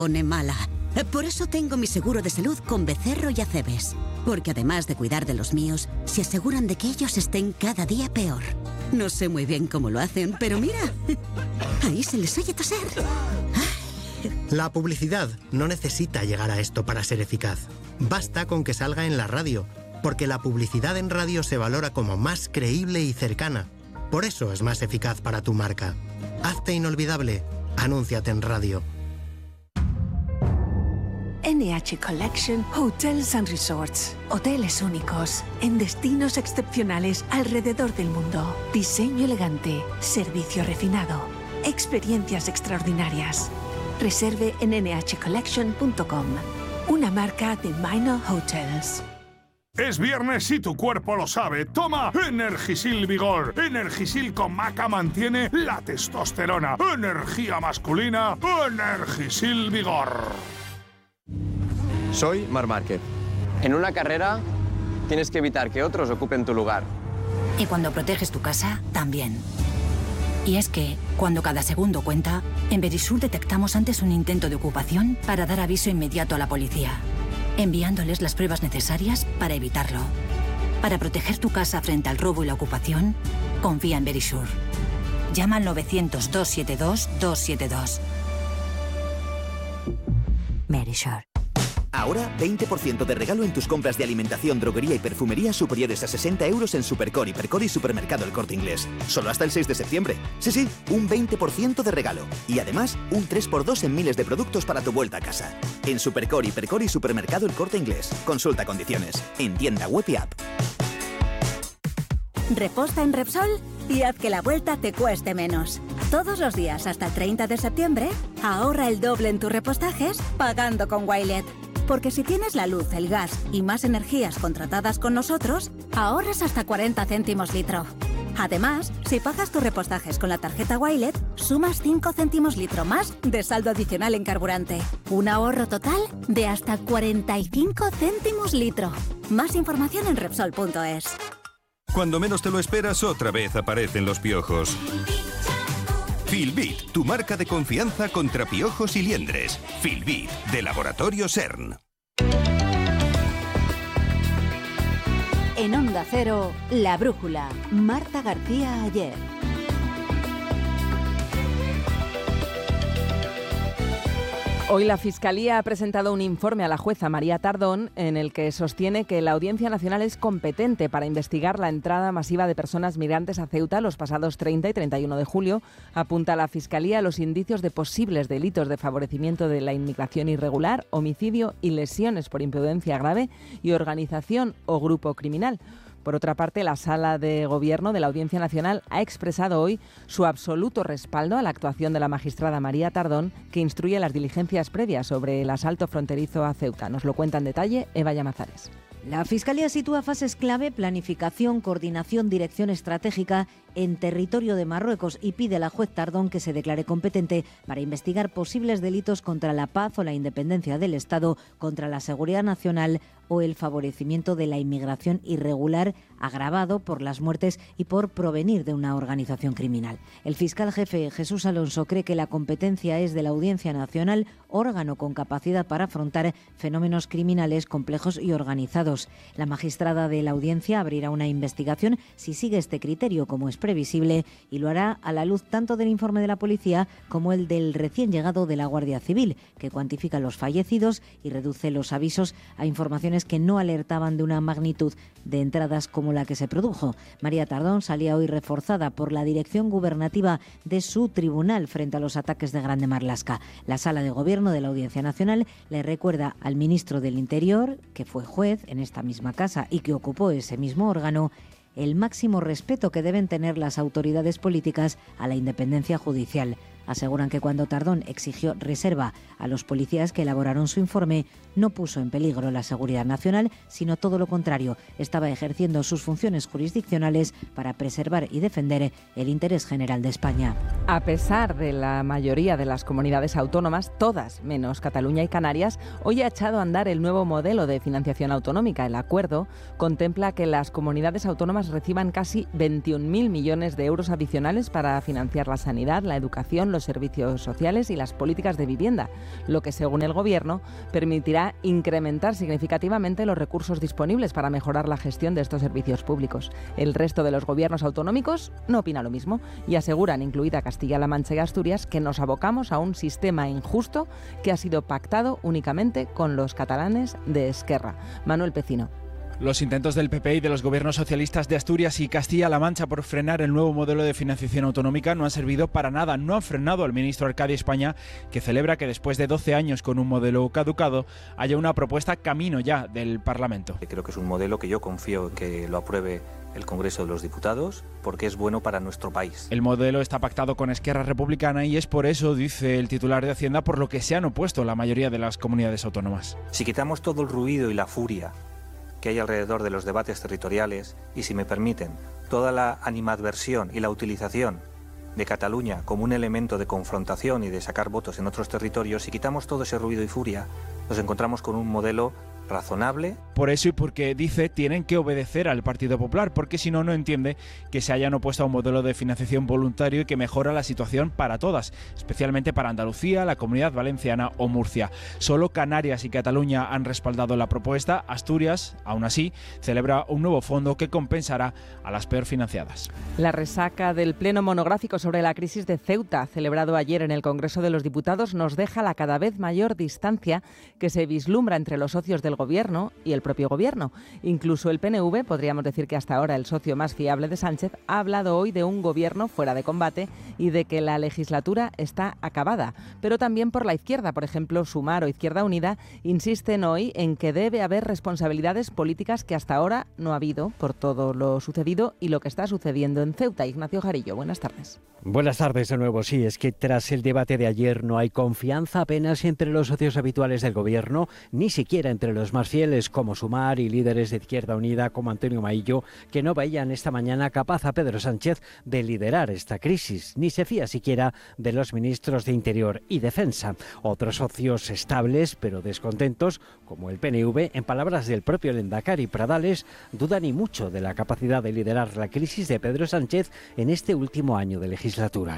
pone mala. Por eso tengo mi seguro de salud con Becerro y Acebes. Porque además de cuidar de los míos, se aseguran de que ellos estén cada día peor. No sé muy bien cómo lo hacen, pero mira, ahí se les oye toser. La publicidad no necesita llegar a esto para ser eficaz. Basta con que salga en la radio, porque la publicidad en radio se valora como más creíble y cercana. Por eso es más eficaz para tu marca. Hazte inolvidable. Anúnciate en radio. NH Collection Hotels and Resorts. Hoteles únicos, en destinos excepcionales alrededor del mundo. Diseño elegante, servicio refinado, experiencias extraordinarias. Reserve en nhcollection.com. Una marca de Minor Hotels. Es viernes y tu cuerpo lo sabe. Toma Energisil Vigor. Energisil con maca mantiene la testosterona. Energía masculina. Energisil Vigor. Soy Marc Márquez. En una carrera tienes que evitar que otros ocupen tu lugar. Y cuando proteges tu casa, también. Y es que, cuando cada segundo cuenta, en Verisur detectamos antes un intento de ocupación para dar aviso inmediato a la policía, enviándoles las pruebas necesarias para evitarlo. Para proteger tu casa frente al robo y la ocupación, confía en Verisur. Llama al 900-272-272. Verisur. Ahora, 20% de regalo en tus compras de alimentación, droguería y perfumería superiores a 60 euros en Supercor, Hipercor y Supermercado El Corte Inglés. Solo hasta el 6 de septiembre. Sí, un 20% de regalo. Y además, un 3x2 en miles de productos para tu vuelta a casa. En Supercor, Hipercor y Supermercado El Corte Inglés. Consulta condiciones. En tienda web y app. Reposta en Repsol y haz que la vuelta te cueste menos. Todos los días hasta el 30 de septiembre, ahorra el doble en tus repostajes pagando con Wilet. Porque si tienes la luz, el gas y más energías contratadas con nosotros, ahorras hasta 40 céntimos litro. Además, si pagas tus repostajes con la tarjeta Wilet, sumas 5 céntimos litro más de saldo adicional en carburante. Un ahorro total de hasta 45 céntimos litro. Más información en Repsol.es. Cuando menos te lo esperas, otra vez aparecen los piojos. Filbit, tu marca de confianza contra piojos y liendres. Filbit, de Laboratorio CERN. En Onda Cero, La Brújula. Marta García Ayer. Hoy la Fiscalía ha presentado un informe a la jueza María Tardón en el que sostiene que la Audiencia Nacional es competente para investigar la entrada masiva de personas migrantes a Ceuta los pasados 30 y 31 de julio. Apunta a la Fiscalía los indicios de posibles delitos de favorecimiento de la inmigración irregular, homicidio y lesiones por imprudencia grave y organización o grupo criminal. Por otra parte, la Sala de Gobierno de la Audiencia Nacional ha expresado hoy su absoluto respaldo a la actuación de la magistrada María Tardón, que instruye las diligencias previas sobre el asalto fronterizo a Ceuta. Nos lo cuenta en detalle Eva Llamazares. La Fiscalía sitúa fases clave, planificación, coordinación, dirección estratégica en territorio de Marruecos y pide a la juez Tardón que se declare competente para investigar posibles delitos contra la paz o la independencia del Estado, contra la seguridad nacional o el favorecimiento de la inmigración irregular agravado por las muertes y por provenir de una organización criminal. El fiscal jefe Jesús Alonso cree que la competencia es de la Audiencia Nacional, órgano con capacidad para afrontar fenómenos criminales complejos y organizados. La magistrada de la Audiencia abrirá una investigación si sigue este criterio, como es previsible, y lo hará a la luz tanto del informe de la policía como el del recién llegado de la Guardia Civil, que cuantifica los fallecidos y reduce los avisos a informaciones que no alertaban de una magnitud de entradas como la que se produjo. María Tardón salía hoy reforzada por la dirección gubernativa de su tribunal frente a los ataques de Grande Marlaska. La Sala de Gobierno de la Audiencia Nacional le recuerda al ministro del Interior, que fue juez en esta misma casa y que ocupó ese mismo órgano, el máximo respeto que deben tener las autoridades políticas a la independencia judicial. Aseguran que cuando Tardón exigió reserva a los policías que elaboraron su informe, no puso en peligro la seguridad nacional, sino todo lo contrario, estaba ejerciendo sus funciones jurisdiccionales para preservar y defender el interés general de España. A pesar de la mayoría de las comunidades autónomas, todas menos Cataluña y Canarias, hoy ha echado a andar el nuevo modelo de financiación autonómica. El acuerdo contempla que las comunidades autónomas reciban casi 21.000 millones de euros adicionales para financiar la sanidad, la educación, los los servicios sociales y las políticas de vivienda, lo que según el Gobierno permitirá incrementar significativamente los recursos disponibles para mejorar la gestión de estos servicios públicos. El resto de los gobiernos autonómicos no opina lo mismo y aseguran, incluida Castilla-La Mancha y Asturias, que nos abocamos a un sistema injusto que ha sido pactado únicamente con los catalanes de Esquerra. Manuel Pecino. Los intentos del PP y de los gobiernos socialistas de Asturias y Castilla-La Mancha por frenar el nuevo modelo de financiación autonómica no han servido para nada. No han frenado al ministro Arcadi España, que celebra que después de 12 años con un modelo caducado haya una propuesta camino ya del Parlamento. Creo que es un modelo que yo confío en que lo apruebe el Congreso de los Diputados, porque es bueno para nuestro país. El modelo está pactado con Esquerra Republicana y es por eso, dice el titular de Hacienda, por lo que se han opuesto la mayoría de las comunidades autónomas. Si quitamos todo el ruido y la furia que hay alrededor de los debates territoriales y, si me permiten, toda la animadversión y la utilización de Cataluña como un elemento de confrontación y de sacar votos en otros territorios, si quitamos todo ese ruido y furia, nos encontramos con un modelo razonable. Por eso y porque, dice, tienen que obedecer al Partido Popular, porque si no, no entiende que se hayan opuesto a un modelo de financiación voluntario y que mejora la situación para todas, especialmente para Andalucía, la Comunidad Valenciana o Murcia. Solo Canarias y Cataluña han respaldado la propuesta. Asturias, aún así, celebra un nuevo fondo que compensará a las peor financiadas. La resaca del pleno monográfico sobre la crisis de Ceuta, celebrado ayer en el Congreso de los Diputados, nos deja la cada vez mayor distancia que se vislumbra entre los socios del Gobierno y el propio Gobierno. Incluso el PNV, podríamos decir que hasta ahora el socio más fiable de Sánchez, ha hablado hoy de un Gobierno fuera de combate y de que la legislatura está acabada. Pero también por la izquierda, por ejemplo, Sumar o Izquierda Unida, insisten hoy en que debe haber responsabilidades políticas que hasta ahora no ha habido por todo lo sucedido y lo que está sucediendo en Ceuta. Ignacio Jarillo, buenas tardes. Buenas tardes de nuevo. Sí, es que tras el debate de ayer no hay confianza apenas entre los socios habituales del Gobierno, ni siquiera entre los más fieles como Sumar y líderes de Izquierda Unida como Antonio Maillo, que no veían esta mañana capaz a Pedro Sánchez de liderar esta crisis, ni se fía siquiera de los ministros de Interior y Defensa. Otros socios estables pero descontentos, como el PNV, en palabras del propio Lehendakari Pradales, dudan y mucho de la capacidad de liderar la crisis de Pedro Sánchez en este último año de legislatura.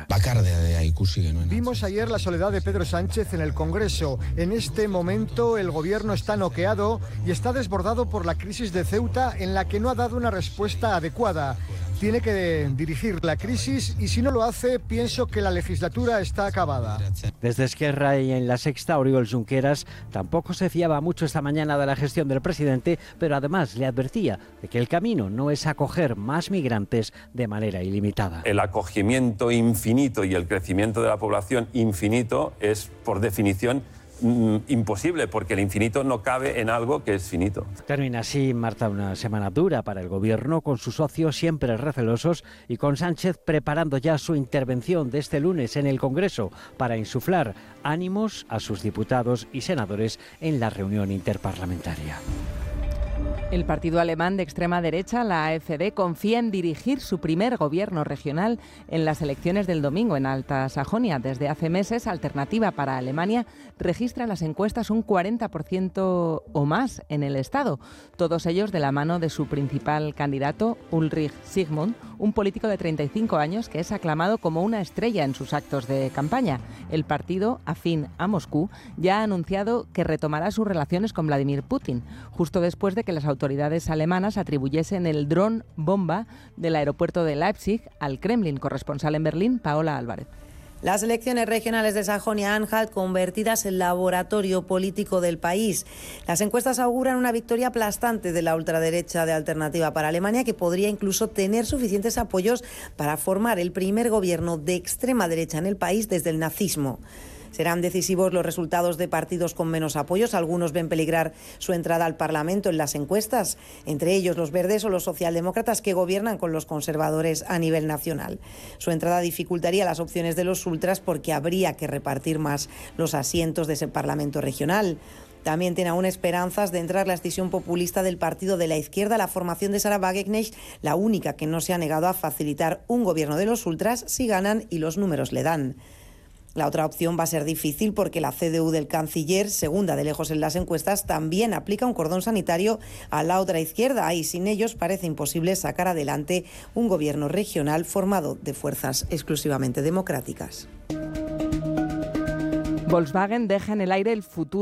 Vimos ayer la soledad de Pedro Sánchez en el Congreso. En este momento el Gobierno está noqueado y está desbordado por la crisis de Ceuta, en la que no ha dado una respuesta adecuada. Tiene que dirigir la crisis y si no lo hace, pienso que la legislatura está acabada. Desde Esquerra y en La Sexta, Oriol Junqueras tampoco se fiaba mucho esta mañana de la gestión del presidente, pero además le advertía de que el camino no es acoger más migrantes de manera ilimitada. El acogimiento infinito y el crecimiento de la población infinito es, por definición, imposible, porque el infinito no cabe en algo que es finito. Termina así, Marta, una semana dura para el Gobierno, con sus socios siempre recelosos y con Sánchez preparando ya su intervención de este lunes en el Congreso para insuflar ánimos a sus diputados y senadores en la reunión interparlamentaria. El partido alemán de extrema derecha, la AfD, confía en dirigir su primer gobierno regional en las elecciones del domingo en Alta Sajonia. Desde hace meses, Alternativa para Alemania registra en las encuestas un 40% o más en el Estado. Todos ellos de la mano de su principal candidato, Ulrich Sigmund, un político de 35 años que es aclamado como una estrella en sus actos de campaña. El partido, afín a Moscú, ya ha anunciado que retomará sus relaciones con Vladimir Putin, justo después de que las autoridades alemanas atribuyesen el dron bomba del aeropuerto de Leipzig al Kremlin. Corresponsal en Berlín, Paola Álvarez. Las elecciones regionales de Sajonia-Anhalt convertidas en laboratorio político del país. Las encuestas auguran una victoria aplastante de la ultraderecha de Alternativa para Alemania, que podría incluso tener suficientes apoyos para formar el primer gobierno de extrema derecha en el país desde el nazismo. Serán decisivos los resultados de partidos con menos apoyos. Algunos ven peligrar su entrada al Parlamento en las encuestas, entre ellos los verdes o los socialdemócratas, que gobiernan con los conservadores a nivel nacional. Su entrada dificultaría las opciones de los ultras porque habría que repartir más los asientos de ese Parlamento regional. También tiene aún esperanzas de entrar la escisión populista del partido de la izquierda, la formación de Sarah Wagenknecht, la única que no se ha negado a facilitar un gobierno de los ultras si ganan y los números le dan. La otra opción va a ser difícil porque la CDU del canciller, segunda de lejos en las encuestas, también aplica un cordón sanitario a la otra izquierda y sin ellos parece imposible sacar adelante un gobierno regional formado de fuerzas exclusivamente democráticas. Volkswagen deja en el aire el futuro